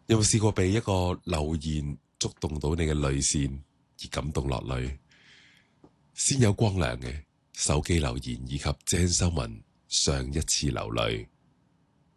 有冇試過被一個留言觸動到你嘅淚腺而感動落淚？先有光良嘅手機留言以及鄭秀文上一次流淚。